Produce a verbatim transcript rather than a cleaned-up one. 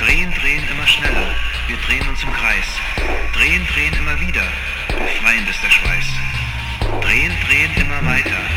Drehen, drehen immer schneller, wir drehen uns im Kreis. Drehen, drehen immer wieder, befreiend ist der Schweiß. Drehen, drehen immer weiter,